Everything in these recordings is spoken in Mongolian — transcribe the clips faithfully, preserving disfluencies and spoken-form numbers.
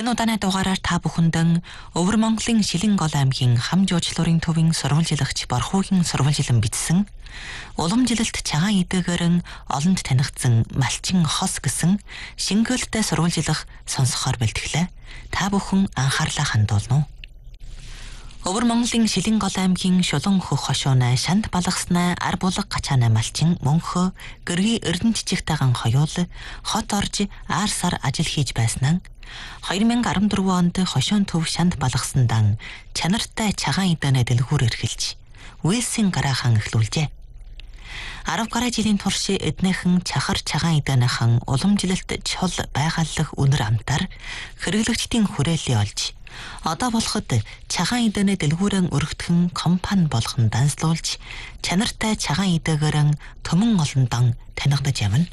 Энэ удааны дугаараар та бүхэндэн Өвөр Монголын Шилэн гол аймгийн хам жуулчлалын төвийн сурвалжилагч Борхуугийн сурвалжилан бичсэн уламжилалт цагаан идээгээрэн олонд танигдсан малчин хос гэсэн шингээлттэй сурвалжилах сонсохоор бэлтгэлээ. Та бүхэн анхаарлаа хандуулна уу? Өвөр Монголын Шилэн гол аймгийн Шулан хөх хошууна шанд балгаснаа ар булга гачаана малчин мөнхөө гэргийн эрдэнэчигтэйгэн хоёул хот орж аар сар ажил хийж байснаа две тысячи десять онд хошуун төв шанд балгасндан чанартай цагаан идэнэ дэлгүүр эрхэлж Уэлсийн гараахан эхлүүлжээ. арав гаруй жилийн турш эднийхэн чахар цагаан идэнэхэн уламжилалт чул байгаллах үнэр амтаар хэрэглэгчдийн хүрээлэл олж одоо болоход цагаан идэнэ дэлгүүрэн өргөтгөн компани болгон данслуулж чанартай цагаан идээгээрэн төмөн олондон танигдаж явна.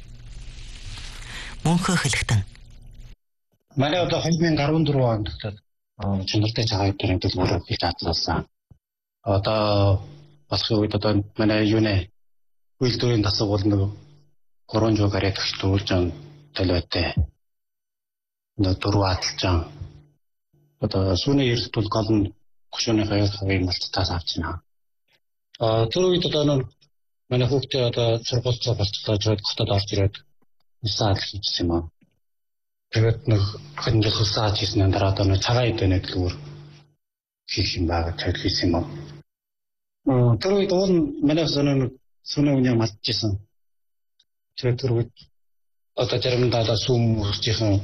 Мөнхөө хэлэхтэн манай одоо две тысячи десять онд чанартай цагаан идээгээрэн дэлгүүрээ бий дадлуулсан. Одоо болохын үед одоо манай юунэ үйлдвэрийн тасаг бол нэг гурван жоо гараад төвлжэн талбайтай нэг дөрвөн аталжан одоо сүүний эрт бол гол нь гушууны хаяг хавыг малтаас авч байна. А тэр үед одоо манай хүүхдээ одоо сургуультай болцлоо жоод хотод орж ирээд нисаа хийчихсэн юм аа. Тэгээд нэг хэнжил хусаа хийснээр дараа одоо нэг цагаан идэнэ дэлгүүр хийх юм байгаа тэгэл хийсэн юм аа. А тэр үед уул манай сонин сүүний үнийг малтчихсан. Тэгээд тэр үед одоо заримдаа одоо сүм үржихэн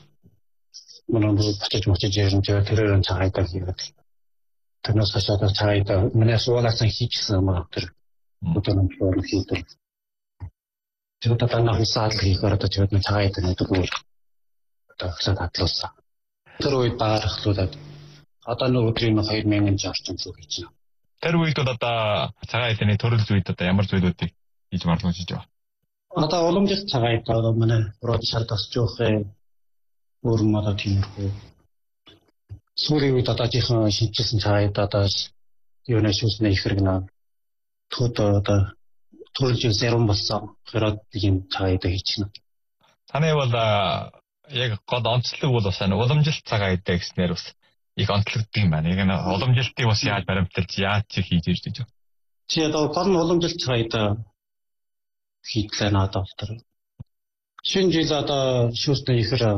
манай бүр бачиж мочиж ярин тэр тэрээр цагаан идэ хийгээд тэрнээс хашаад цагаан идэ манай суулаасан хийчихсэн юм аа тэр өдөр нь өөр хийдэг. Тэгээд одоо нэг хусаал хийхээр одоо тэгээд нэг цагаан идэ нэгдүгээр одоо хасаад хадлуулсан. Тэр үед баархлуулаад одоо нэг өдрийн две тысячи орчим зүйл хийж байна. Тэр үед одоо цагаан идэний төрөл зүйд одоо ямар зүйлүүдийг хийж марлуулж байгаа? Одоо уламжлалт цагаан идэ одоо манай род шард тасч явах өөр мада тиймэрхүү. Сүүлийн үед одоо жихэн шинжилсэн цагаан идэ одоо юунаас шүүснэ их хэрэгнэ. Тото одоо төрөлж зэрэн болсон хэрэг цагаан идэ хийж байна. Таны бол яг гол онцлог бол бас уламжлалт цагаан идэ гэснээр бас их онцлогддог юм байна. Яг нь уламжлалтыг бас яаж баримталж яаж чи хийж ирж байгаа. Чи одоо гол нь уламжлалт цагаан идэ хийдлээ надад болтор. Шинэ жил одоо шүүснэ их хэрэг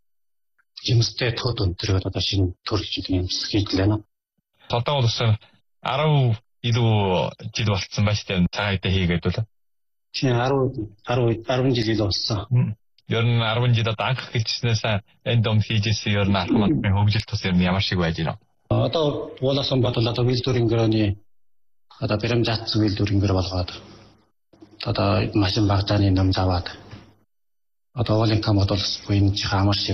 юмстэй тод өнтөрөөр одоо шинэ төрөлжид юмс хийдлээ нэ. Одоо бол бас арав илүү жил болцсон байна шүү дээ. Цагаан идэ хийгээд бол. Чи арав арав жил илүү болсон. Ер нь арав жил одоо анх хэлжснээс энэ дом хийжсэн ер нь алхмын хөгжил тус ер нь ямар шиг байж байна. Одоо ууласан бодвол одоо үйлдвэрийн гэрээний одоо баримжаат үйлдвэрийн гэр болгоод одоо машин багтааны ном заваад одоо уулын кам бодвол буйн хамар шиг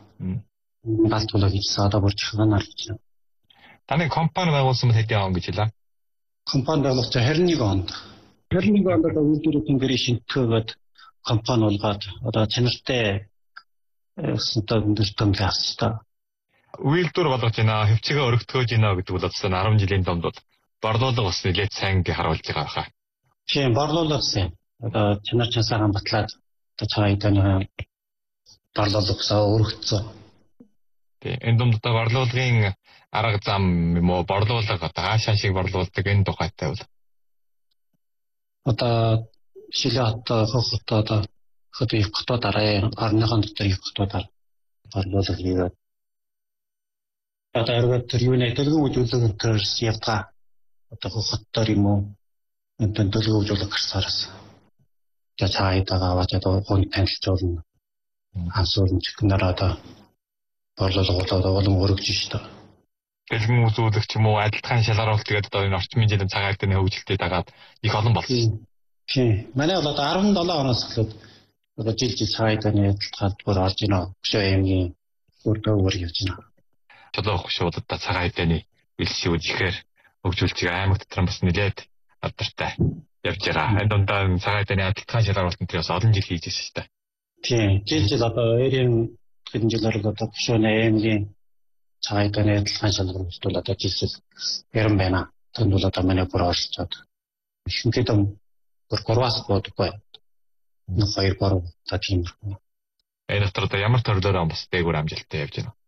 галтлуу хийсэн одоо бүр чихгэн арч. Таны компани байгуулсан хэдийн он гэж хэлээ? Компани байгуулсан двадцать один онд. двадцать один онд одоо үйлдвэрийн гэрээ шинтгэгээд компани болгоод одоо чанартай өсөнтэй өндөртөн гастай. Үйлдвэр болгож байна, хөвчгөө өргөтгөөж байна гэдэг бол одоо арав жилийн домд бол борлуулга бас нэлээд сайн гэ харуулж байгаа хаа. Тийм борлуулга сайн. Одоо чанар чансаагаан батлаад одоо цагаан идэний борлуулгасаа өргөцсөн. Тийм энэ домд одоо борлуулгын арга зам юм уу борлуулга одоо хаашаа шиг борлуулдаг энэ тухайтай бол. Одоо Шилээ хот хот одоо хот их хот дараа орныхон дотор их хотоор борлуулга хийгээд одоо эргээд тэр юу нэ төлөв үзүүлэг төрс явтаа одоо хотоор юм уу энэ төлөв үзүүлэг гарсараас за цаайдагаа аваад одоо гон танилцж болно. Ансуурын чигнэр одоо борлуулгууд олон өргөж штэ. Төлөв үзүүлэг ч юм уу адилхан шалгаруулалт тэгээд одоо энэ орчмын жилийн цагаан идэний хөгжилтэд дагаад их олон болсон. Тийм. Манай бол одоо десет оноос эхлээд одоо жил жил цагаан идэний адилхан бүр орж ийнэ. Хөшөө аймгийн өргөөр явж ийнэ. Чулуу хөшөөд одоо цагаан идэний бэлшүүд ихээр хөгжүүлж байгаа аймаг дотор бас нэлээд алдартай явж байгаа. Энэ дундаа цагаан идэний адилхан шалгаруулалтанд бас олон жил хийж ирсэн шүү дээ. Тийм. Жил жил одоо эрийн хэдэн жилээр одоо хөшөө аймгийн цагаан идэний адилхан шалгаруулалт бол одоо жил жил яран байна. Тэнд бол одоо манай бүр оролцоод ихэнхдээ бүр гурваас бодохгүй. Нэг хоёр гурав та тийм. Энэ дотор одоо ямар төрлөөр бас дээгүүр амжилттай явж байна.